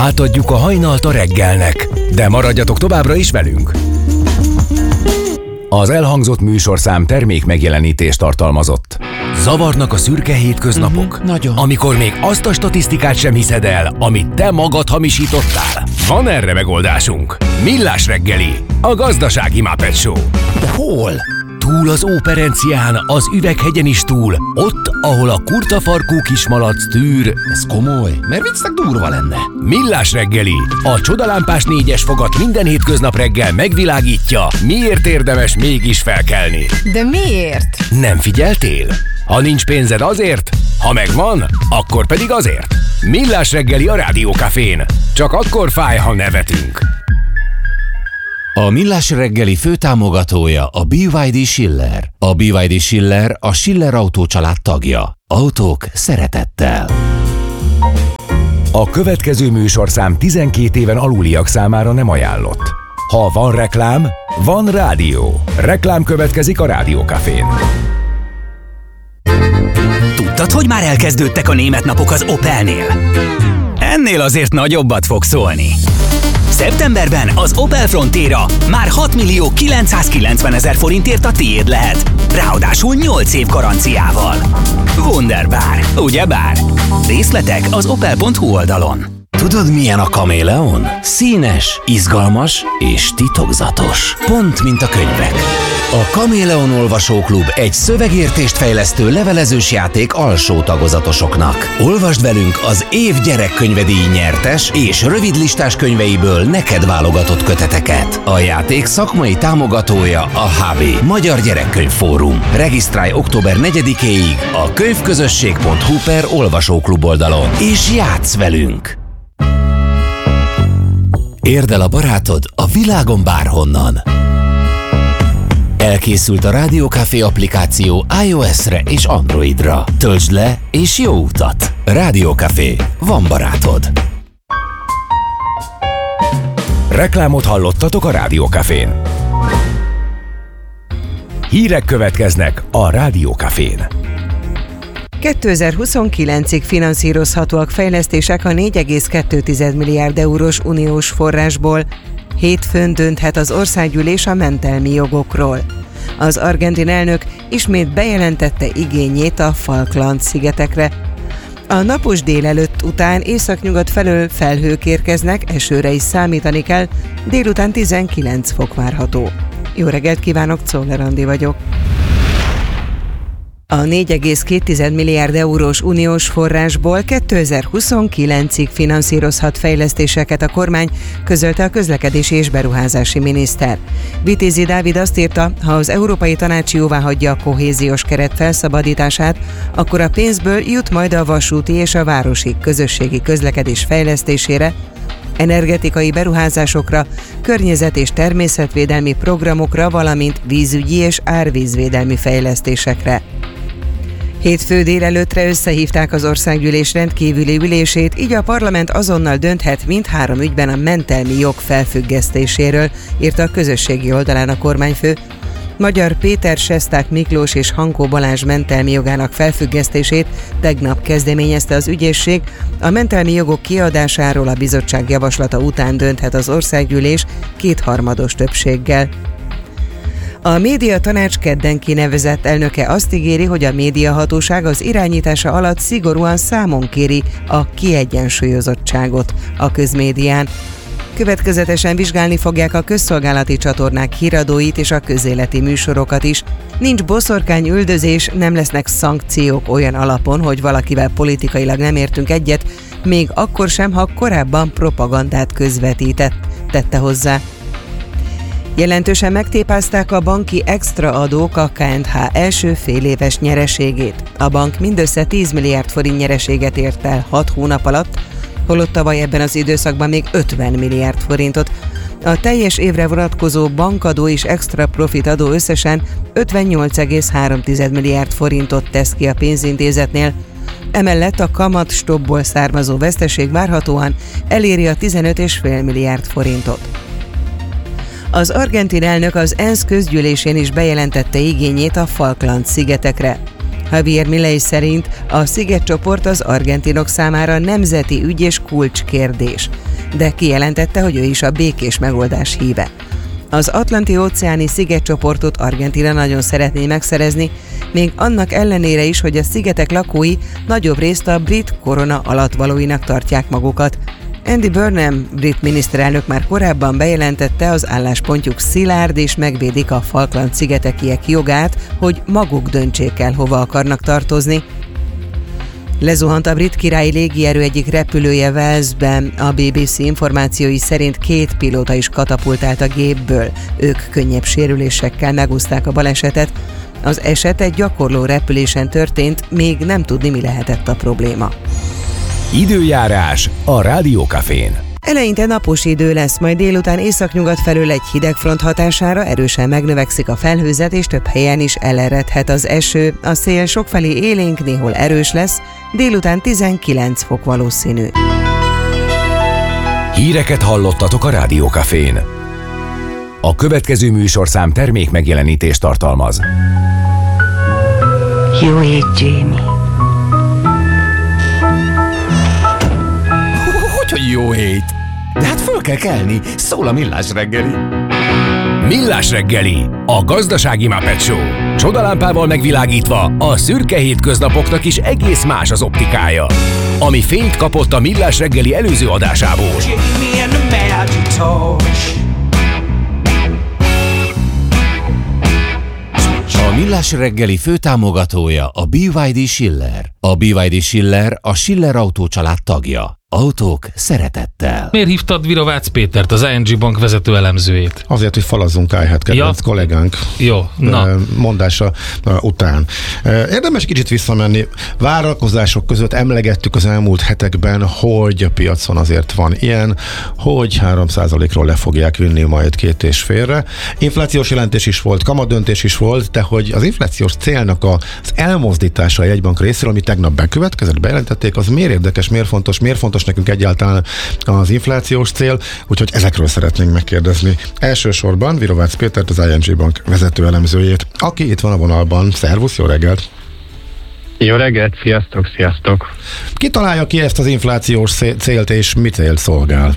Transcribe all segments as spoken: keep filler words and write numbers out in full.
Átadjuk a hajnalt a reggelnek, de maradjatok továbbra is velünk. Az elhangzott műsorszám termék megjelenítést tartalmazott. Zavarnak a szürke hétköznapok, Mm-hmm, nagyon. amikor még azt a statisztikát sem hiszed el, amit te magad hamisítottál. Van erre megoldásunk. Millás reggeli, a gazdasági Muppet Show. De hol? Túl az Óperencián, az Üveghegyen is túl, ott, ahol a kurtafarkú kismalac tűr. Ez komoly, mert viccnek durva lenne. Millás reggeli, a csodalámpás négyes fogat minden hétköznap reggel megvilágítja, miért érdemes mégis felkelni. De miért? Nem figyeltél? Ha nincs pénzed azért, ha megvan, akkor pedig azért. Millás reggeli a Rádiókafén. Csak akkor fáj, ha nevetünk. A Millás reggeli főtámogatója a bé vé dé Schiller. A bé vé dé Schiller a Schiller Autó család tagja. Autók szeretettel. A következő műsorszám tizenkét éven aluliak számára nem ajánlott. Ha van reklám, van rádió. Reklám következik a Rádiókafén. Tudtad, hogy már elkezdődtek a német napok az Opelnél? Ennél azért nagyobbat fog szólni. Szeptemberben az Opel Frontera már hat millió kilencszázkilencven ezer forintért a tiéd lehet. Ráadásul nyolc év garanciával. Wunderbar, ugyebár? Részletek az opel pont hu oldalon. Tudod, milyen a kaméleon? Színes, izgalmas és titokzatos. Pont, mint a könyvek. A Kaméleon Olvasóklub egy szövegértést fejlesztő levelezős játék alsó tagozatosoknak. Olvasd velünk az év gyerekkönyvedíj nyertes és rövidlistás könyveiből neked válogatott köteteket. A játék szakmai támogatója a há bé, Magyar Gyerekkönyv Fórum. Regisztrálj október negyedikéig a könyvközösség pont hu per olvasóklub oldalon, és játsz velünk! Érd el a barátod a világon bárhonnan. Elkészült a Rádiókafé applikáció iOS-re és Androidra. Töltsd le és jó utat! Rádiókafé. Van barátod. Reklámot hallottatok a Rádiókafén. Hírek következnek a Rádiókafén. kétezer-huszonkilencig finanszírozhatóak fejlesztések a négy egész kettő milliárd eurós uniós forrásból. Hétfőn dönthet az országgyűlés a mentelmi jogokról. Az argentin elnök ismét bejelentette igényét a Falkland-szigetekre. A napos délelőtt után északnyugat felől felhők érkeznek, esőre is számítani kell, délután tizenkilenc fok várható. Jó reggelt kívánok, Czoller Andi vagyok. A négy egész két milliárd eurós uniós forrásból kétezer-huszonkilencig finanszírozhat fejlesztéseket a kormány, közölte a közlekedési és beruházási miniszter. Vitézi Dávid azt írta, ha az Európai Tanács jóváhagyja a kohéziós keret felszabadítását, akkor a pénzből jut majd a vasúti és a városi közösségi közlekedés fejlesztésére, energetikai beruházásokra, környezet- és természetvédelmi programokra, valamint vízügyi és árvízvédelmi fejlesztésekre. Hétfő délelőttre összehívták az országgyűlés rendkívüli ülését, így a parlament azonnal dönthet mindhárom ügyben a mentelmi jog felfüggesztéséről, írta a közösségi oldalán a kormányfő. Magyar Péter, Sesták Miklós és Hankó Balázs mentelmi jogának felfüggesztését tegnap kezdeményezte az ügyészség. A mentelmi jogok kiadásáról a bizottság javaslata után dönthet az országgyűlés kétharmados többséggel. A médiatanács kedden kinevezett elnöke azt ígéri, hogy a médiahatóság az irányítása alatt szigorúan számon kéri a kiegyensúlyozottságot a közmédián. Következetesen vizsgálni fogják a közszolgálati csatornák híradóit és a közéleti műsorokat is. Nincs boszorkányüldözés, nem lesznek szankciók olyan alapon, hogy valakivel politikailag nem értünk egyet, még akkor sem, ha korábban propagandát közvetített, tette hozzá. Jelentősen megtépázták a banki extra adók a ká és há első féléves nyereségét. A bank mindössze tíz milliárd forint nyereséget ért el hat hónap alatt, holott tavaly ebben az időszakban még ötven milliárd forintot. A teljes évre vonatkozó bankadó és extra profit adó összesen ötvennyolc egész három milliárd forintot tesz ki a pénzintézetnél. Emellett a kamat stoppból származó veszteség várhatóan eléri a tizenöt egész öt milliárd forintot. Az argentin elnök az ENSZ közgyűlésén is bejelentette igényét a Falkland-szigetekre. Javier Milei szerint a szigetcsoport az argentinok számára nemzeti ügy és kulcskérdés. de kijelentette, hogy ő is a békés megoldás híve. Az Atlanti-óceáni szigetcsoportot Argentína nagyon szeretné megszerezni, még annak ellenére is, hogy a szigetek lakói nagyobb részt a brit korona alattvalóinak tartják magukat. Andy Burnham brit miniszterelnök már korábban bejelentette, az álláspontjuk szilárd és megvédik a Falkland-szigetekiek jogát, hogy maguk döntsék el, hova akarnak tartozni. Lezuhant a brit királyi légierő egyik repülője Walesben, a bé bé cé információi szerint két pilóta is katapultált a gépből. Ők könnyebb sérülésekkel megúszták a balesetet. Az eset egy gyakorló repülésen történt, még nem tudni, mi lehetett a probléma. Időjárás a Rádiókafén. Eleinte napos idő lesz, majd délután északnyugat felől egy hideg front hatására erősen megnövekszik a felhőzet, és több helyen is eleredhet az eső. A szél sokfelé élénk, néhol erős lesz, délután tizenkilenc fok valószínű. Híreket hallottatok a Rádiókafén. A következő műsorszám termék megjelenítést tartalmaz. Jó hét, Jamie. Hogy jó hét! De hát föl kell kelni, szól a Millás reggeli. Millás reggeli, a gazdasági Muppet Show. Csodalámpával megvilágítva, a szürke hétköznapoknak is egész más az optikája. Ami fényt kapott a Millás reggeli előző adásából. A Millás reggeli főtámogatója a bé vé dé Schiller. A bé vé dé Schiller a Schiller Autó család tagja. Autók szeretettel. Miért hívtad Virovácz Pétert, az i en gé Bank vezető elemzőjét? Azért, hogy falazzunk táját, kedvenc ja. kollégánk Jó, na. mondása után. Érdemes kicsit visszamenni. Várakozások között emlegettük az elmúlt hetekben, hogy a piacon azért van ilyen, hogy három százalékról le fogják vinni majd két és félre. Inflációs jelentés is volt, kamadöntés is volt, de hogy az inflációs célnak az elmozdítása a jegybank részéről, ami tegnap bekövetkezett, bejelentették, az miért érdekes, miért fontos, miért fontos nekünk egyáltalán az inflációs cél, úgyhogy ezekről szeretnénk megkérdezni. Elsősorban Virovácz Pétert, az i en gé Bank vezető elemzőjét, aki itt van a vonalban. Szervusz, jó reggelt! Jó reggelt, sziasztok, sziasztok! Ki találja ki ezt az inflációs célt, és mit cél szolgál?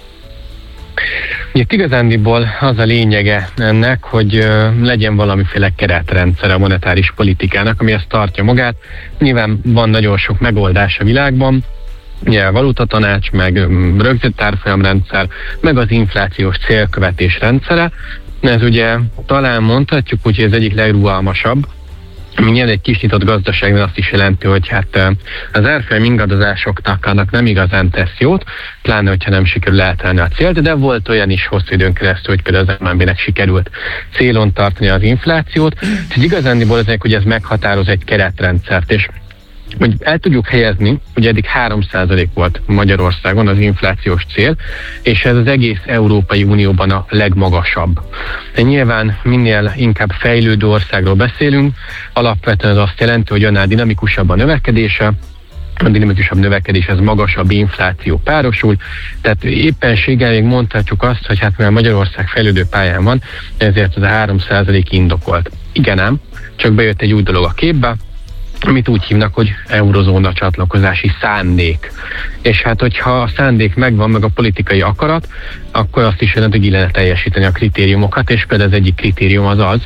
Itt igazándiból az a lényege ennek, hogy uh, legyen valamiféle keretrendszer a monetáris politikának, ami ezt tartja magát. Nyilván van nagyon sok megoldás a világban, ugye a valutatanács, meg rögzített árfolyamrendszer, meg az inflációs célkövetés rendszere. Ez ugye talán mondhatjuk, hogy ez egyik legrugalmasabb, ami nyilván egy kis nyitott gazdaságban azt is jelenti, hogy hát az árfolyam ingadozásoknak annak nem igazán tesz jót, pláne, hogyha nem sikerül eltelni a célt, de volt olyan is hosszú időn keresztül, hogy például az em en bé-nek sikerült célon tartani az inflációt, és igazándiból ezek, hogy ez meghatároz egy keretrendszert, és hogy el tudjuk helyezni, hogy eddig három százalék volt Magyarországon az inflációs cél, és ez az egész Európai Unióban a legmagasabb. De nyilván minél inkább fejlődő országról beszélünk, alapvetően ez azt jelenti, hogy annál dinamikusabb a növekedése, a dinamikusabb növekedéshez magasabb infláció párosul, tehát éppenséggel még mondhatjuk azt, hogy hát mivel Magyarország fejlődő pályán van, ezért az a három százalék indokolt. Igen ám, csak bejött egy új dolog a képbe, amit úgy hívnak, hogy eurozóna csatlakozási szándék. És hát, hogyha a szándék megvan, meg a politikai akarat, akkor azt is jelenti, hogy illene teljesíteni a kritériumokat, és például az egyik kritérium az az,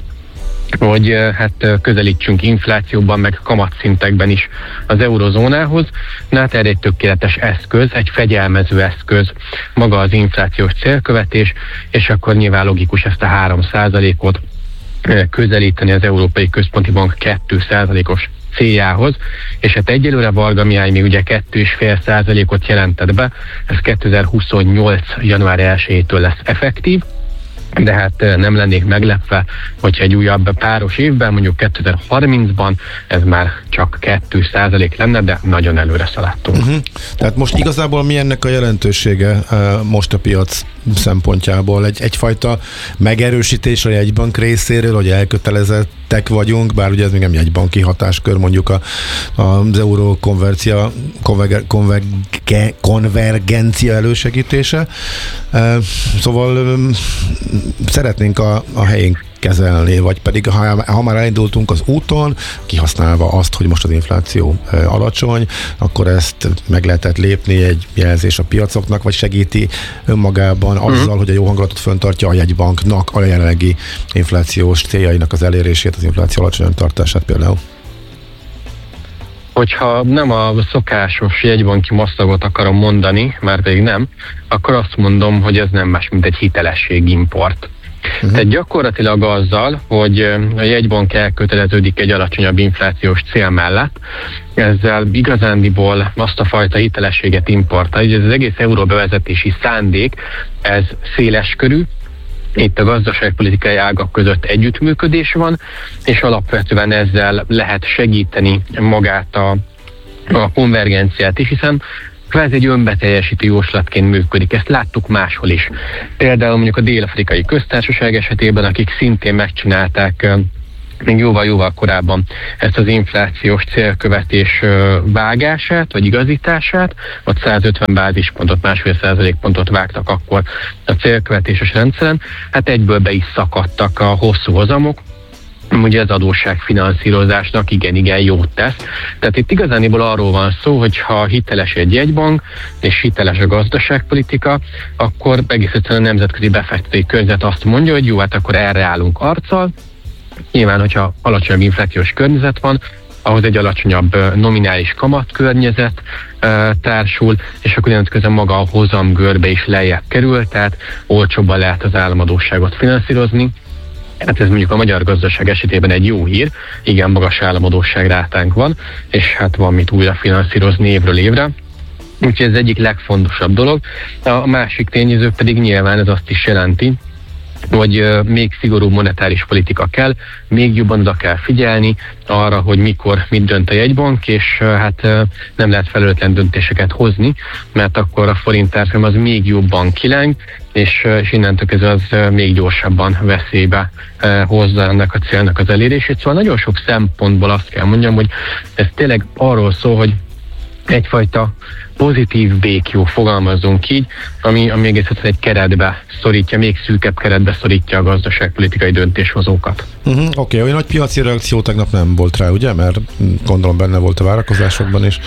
hogy hát közelítsünk inflációban, meg kamatszintekben is az eurozónához. Na hát erre egy tökéletes eszköz, egy fegyelmező eszköz maga az inflációs célkövetés, és akkor nyilván logikus ezt a három százalékot közelíteni az Európai Központi Bank két százalékos céljához, és hát egyelőre Varga Mihály még ugye két egész öt százalékot jelentett be, ez kétezer-huszonnyolc január elsejétől lesz effektív, de hát nem lennék meglepve, hogyha egy újabb páros évben, mondjuk kétezer-harmincban ez már csak két százalék lenne, de nagyon előre szaladtunk. Uh-huh. Tehát most igazából mi ennek a jelentősége most a piac szempontjából? Egy, egyfajta megerősítés a jegybank részéről, hogy elkötelezettek vagyunk, bár ugye ez még nem jegybanki hatáskör, mondjuk a, az euró konvercia, konverge, konverge, konvergencia elősegítése. Szóval szeretnénk a, a helyén kezelni, vagy pedig ha, ha már elindultunk az úton, kihasználva azt, hogy most az infláció alacsony, akkor ezt meg lehetett lépni egy jelzés a piacoknak, vagy segíti önmagában azzal, mm-hmm. hogy a jó hangulatot fenntartja a jegybanknak a jelenlegi inflációs céljainak az elérését, az infláció alacsony tartását például. Hogyha nem a szokásos jegybanki maszlagot akarom mondani, már pedig nem, akkor azt mondom, hogy ez nem más, mint egy hitelességimport. Uh-huh. Tehát gyakorlatilag azzal, hogy a jegybank elköteleződik egy alacsonyabb inflációs cél mellett, ezzel igazándiból azt a fajta hitelességet importál, hogy ez az egész euróbevezetési szándék, ez széles körű, itt a gazdaságpolitikai ágak között együttműködés van, és alapvetően ezzel lehet segíteni magát a, a konvergenciát is, hiszen kvázi egy önbeteljesítő jóslatként működik. Ezt láttuk máshol is. Például mondjuk a Dél-Afrikai Köztársaság esetében, akik szintén megcsinálták még jóval-jóval korábban ezt az inflációs célkövetés vágását, vagy igazítását, ott százötven bázispontot, másfél százalékpontot vágtak akkor a célkövetéses rendszeren, hát egyből be is szakadtak a hosszú hozamok, ugye az adósságfinanszírozásnak igen-igen jót tesz. Tehát itt igazániból arról van szó, hogy ha hiteles egy jegybank, és hiteles a gazdaságpolitika, akkor egész egyszerűen a nemzetközi befektetői környezet azt mondja, hogy jó, hát akkor erre állunk arccal. Nyilván, hogyha alacsonyabb inflációs környezet van, ahhoz egy alacsonyabb nominális kamatkörnyezet e, társul, és akkor jelentkezően maga a hozamgörbe is lejjebb kerül, tehát olcsóbban lehet az államadósságot finanszírozni. Hát ez mondjuk a magyar gazdaság esetében egy jó hír, igen magas államadósságrátánk van, és hát van mit újra finanszírozni évről évre. Úgyhogy ez egyik legfontosabb dolog. A másik tényező pedig nyilván ez azt is jelenti, hogy még szigorúbb monetáris politika kell, még jobban oda kell figyelni arra, hogy mikor mit dönt a jegybank, és hát nem lehet felelőtlen döntéseket hozni, mert akkor a forint árfolyam az még jobban kileng, és, és innentől kezdve az még gyorsabban veszélybe hozza ennek a célnak az elérését. Szóval nagyon sok szempontból azt kell mondjam, hogy ez tényleg arról szól, hogy egyfajta pozitív békjó, fogalmazzunk így, ami, ami egész egy keretbe szorítja, még szűkebb keretbe szorítja a gazdaságpolitikai döntéshozókat. Uh-huh, Oké, okay, olyan nagy piaci reakció tegnap nem volt rá, ugye? Mert gondolom benne volt a várakozásokban is.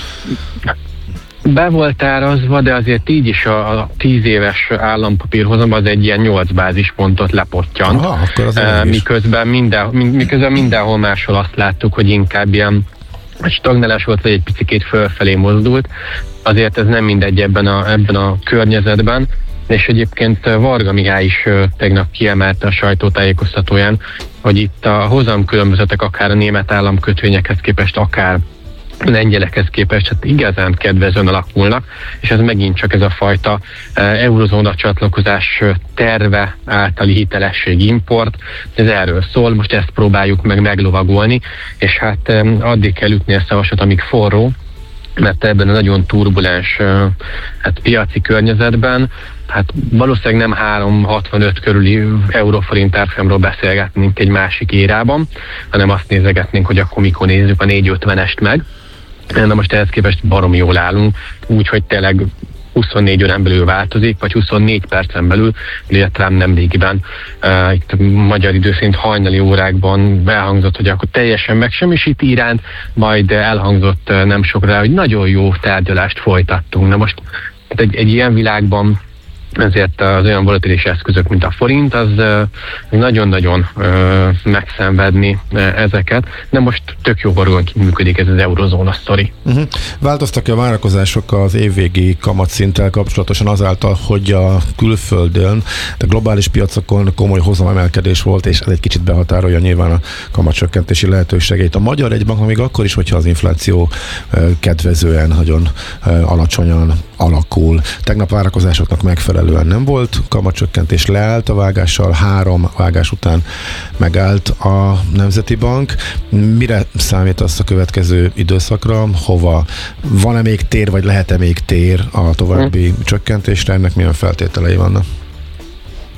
Be volt árazva, de azért így is a, a tíz éves állampapírhozam az egy ilyen nyolc bázispontot lepottyant. Aha, akkor az uh, miközben, minden, miközben mindenhol máshol azt láttuk, hogy inkább ilyen stagnálás volt, vagy egy picikét fölfelé mozdult. Azért ez nem mindegy ebben a, ebben a környezetben, és egyébként Varga Mihály is tegnap kiemelte a sajtótájékoztatóján, hogy itt a hozamkülönbözetek akár a német államkötvényekhez képest, akár lengyelekhez képest hát igazán kedvezően alakulnak, és ez megint csak ez a fajta eurozóna csatlakozás terve általi hitelesség import, ez erről szól, most ezt próbáljuk meg meglovagolni, és hát addig kell ütni ezt a vasat, amíg forró, mert ebben a nagyon turbulens hát, piaci környezetben hát valószínűleg nem három hatvanöt körüli euróforint árfolyamról beszélgetnénk egy másik érában, hanem azt nézegetnénk, hogy akkor mikor nézzük a négy ötvenest meg. Na most ehhez képest baromi jól állunk, úgyhogy tényleg huszonnégy órán belül változik, vagy huszonnégy percen belül, ugye Trump nemrégiben uh, itt a magyar idő szerint hajnali órákban elhangzott, hogy akkor teljesen megsemmisíti Iránt, majd elhangzott uh, nem sokra, hogy nagyon jó tárgyalást folytattunk. Na most egy, egy ilyen világban ezért az olyan volatilis eszközök, mint a forint, az nagyon-nagyon megszenvedni ezeket, de most tök jóban működik ez az eurozóna sztori. Uh-huh. Változtak-e a várakozások az évvégi kamatszinttel kapcsolatosan azáltal, hogy a külföldön, de globális piacokon komoly hozamemelkedés volt, és ez egy kicsit behatárolja nyilván a kamatcsökkentési lehetőségeit. A magyar egybank még akkor is, hogyha az infláció kedvezően, nagyon alacsonyan alakul. Tegnap várakozásoknak megfelelően nem volt kamatcsökkentés, leállt a vágással, három vágás után megállt a Nemzeti Bank. Mire számít azt a következő időszakra? Hova? Van-e még tér, vagy lehet-e még tér a további hmm. csökkentésre? Ennek milyen feltételei vannak?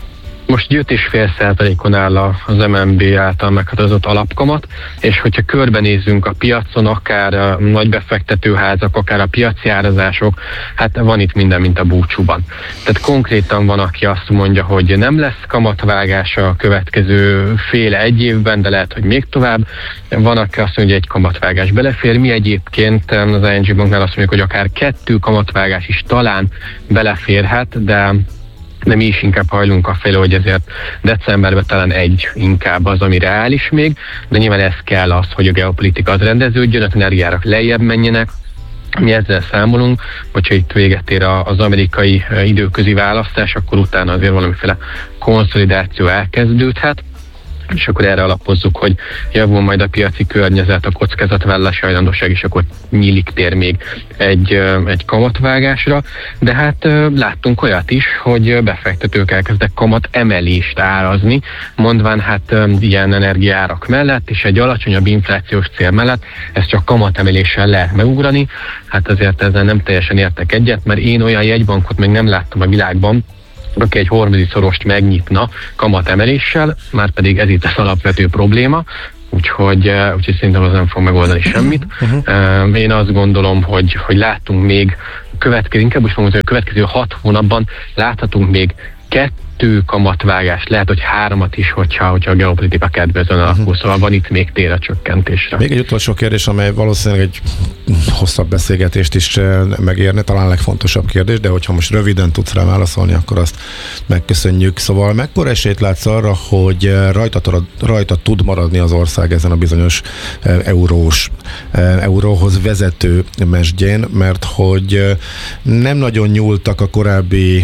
Most öt egész öt százalékon áll az em en bé által meghatározott alapkamat, és hogyha körbenézzünk a piacon, akár a nagy befektetőházak, akár a piaci árazások, hát van itt minden, mint a búcsúban. Tehát konkrétan van, aki azt mondja, hogy nem lesz kamatvágás a következő fél egy évben, de lehet, hogy még tovább. Van, aki azt mondja, hogy egy kamatvágás belefér. Mi egyébként az i en gé Banknál azt mondjuk, hogy akár kettő kamatvágás is talán beleférhet, de de mi is inkább hajlunk a felé, hogy ezért decemberben talán egy inkább az, ami reális még, de nyilván ez kell az, hogy a geopolitika az rendeződjön, az energiárak lejjebb menjenek. Mi ezzel számolunk, hogyha itt véget ér az amerikai időközi választás, akkor utána azért valamiféle konszolidáció elkezdődhet, és akkor erre alapozzuk, hogy javul majd a piaci környezet, a kockázatvállalási hajlandóság, és akkor nyílik tér még egy, egy kamatvágásra. De hát láttunk olyat is, hogy befektetők elkezdtek kamat emelést árazni, mondván hát ilyen energiárak mellett, és egy alacsonyabb inflációs cél mellett ezt csak kamatemeléssel lehet megugrani. Hát azért ezzel nem teljesen értek egyet, mert én olyan jegybankot még nem láttam a világban, aki egy harmadik szorost megnyitna kamatemeléssel, már pedig ez itt az alapvető probléma, úgyhogy, úgyhogy szerintem az nem fog megoldani semmit. Uh-huh. Én azt gondolom, hogy, hogy látunk még, következő, inkább úgy mondom, hogy a következő hat hónapban láthatunk még kettő kamatvágás, lehet, hogy háromat is, hogyha, hogyha a geopolitika kedvezően alakul, uh-huh. Szóval van itt még tér a csökkentésre. Még egy utolsó kérdés, amely valószínűleg egy hosszabb beszélgetést is megérne, talán a legfontosabb kérdés, de hogyha most röviden tudsz rá válaszolni, akkor azt megköszönjük. Szóval mekkora esélyt látsz arra, hogy rajta, rajta tud maradni az ország ezen a bizonyos eurós, euróhoz vezető mesdjén, mert hogy nem nagyon nyúltak a korábbi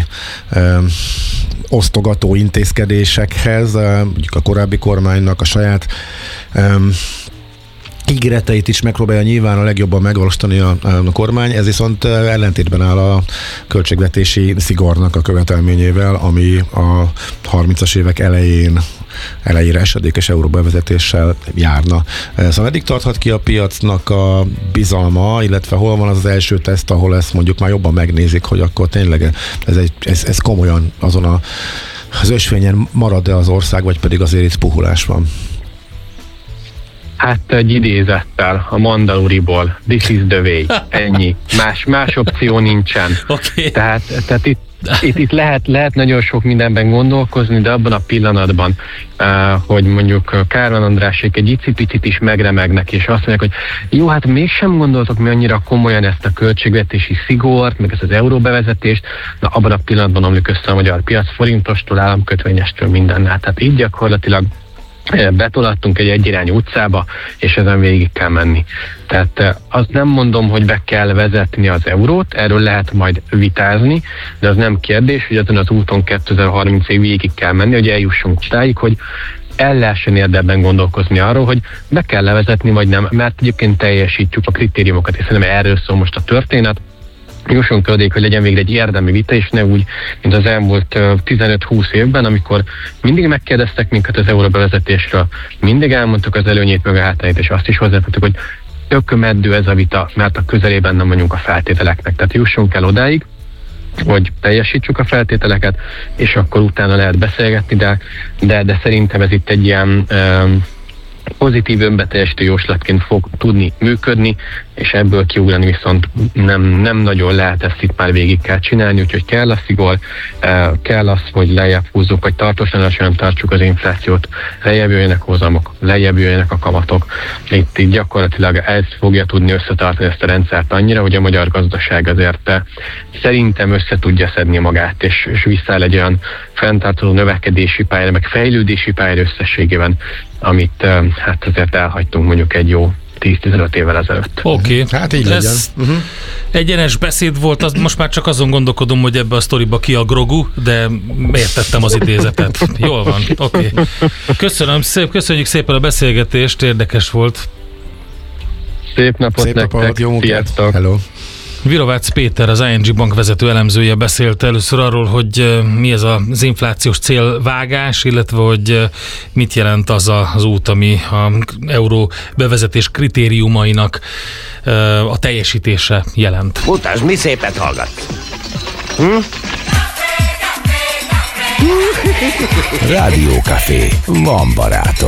osztogató intézkedésekhez, mondjuk a korábbi kormánynak a saját um, ígéreteit is megpróbálja nyilván a legjobban megvalósítani a, a kormány, ez viszont ellentétben áll a költségvetési szigornak a követelményével, ami a harmincas évek elején elejére esedékes euróbevezetéssel járna. Szóval meddig tarthat ki a piacnak a bizalma, illetve hol van az az első teszt, ahol ezt mondjuk már jobban megnézik, hogy akkor tényleg ez, egy, ez, ez komolyan azon a, az ösvényen marad-e az ország, vagy pedig azért itt puhulás van? Hát egy idézettel a Mandaloriból, this is the way, ennyi. Más, más opció nincsen. Okay. Tehát, tehát itt Itt, itt lehet, lehet nagyon sok mindenben gondolkozni, de abban a pillanatban, uh, hogy mondjuk Kármán Andrásék egy icipicit is megremegnek, és azt mondják, hogy jó, hát mégsem gondoltok mi annyira komolyan ezt a költségvetési szigort, meg ezt az euróbevezetést, na abban a pillanatban omlik össze a magyar piac forintostól, államkötvényestől, mindennel. Tehát így gyakorlatilag betolattunk egy egyirányú utcába, és ezen végig kell menni. Tehát azt nem mondom, hogy be kell vezetni az eurót, erről lehet majd vitázni, de az nem kérdés, hogy ezen az úton kétezer-harmincig végig kell menni, hogy eljussunk odáig, hogy el lehessen érdemben gondolkozni arról, hogy be kell levezetni, vagy nem, mert egyébként teljesítjük a kritériumokat, és szerintem erről szól most a történet. Jussunk addig, hogy legyen végre egy érdemi vita, és ne úgy, mint az elmúlt tizenöt-húsz évben, amikor mindig megkérdeztek minket az euróbevezetésről, mindig elmondtuk az előnyét meg a hátrányát, és azt is hozzátettük, hogy tökömeddő ez a vita, mert a közelében nem vagyunk a feltételeknek. Tehát jussunk el odáig, hogy teljesítsük a feltételeket, és akkor utána lehet beszélgetni, de, de, de szerintem ez itt egy ilyen um, pozitív önbeteljesítő jóslatként fog tudni működni, és ebből kiugrani viszont nem, nem nagyon lehet, ezt itt már végig kell csinálni, úgyhogy kell a szigor, kell az, hogy lejjebb húzzuk, vagy tartósan tartsuk az inflációt, lejjebb jöjjenek a hozamok, lejjebb jöjjenek a kamatok. Itt, itt gyakorlatilag ez fogja tudni összetartani ezt a rendszert annyira, hogy a magyar gazdaság azért szerintem össze tudja szedni magát, és, és visszaáll egy olyan fenntartó növekedési pályára, meg fejlődési pályára összességében, amit hát azért elhagytunk mondjuk egy jó tíz-tizenöt évvel ezelőtt. Oké. Okay. Hát így legyen. Uh-huh. Egyenes beszéd volt, az most már csak azon gondolkodom, hogy ebbe a sztoriba ki a grogu, de értettem az idézetet. Jól van, oké. Okay. Köszönöm, szép, köszönjük szépen a beszélgetést, érdekes volt. Szép napot Szép nektek, napot, jó munkát. Hello. Virovácz Péter, az i en gé Bank vezető elemzője beszélt először arról, hogy mi ez az inflációs célvágás, illetve hogy mit jelent az a, az út, ami az euró bevezetés kritériumainak a teljesítése jelent. Mutasd, mi szépet hallgatsz. Hm? Rádió Café. Van barátom.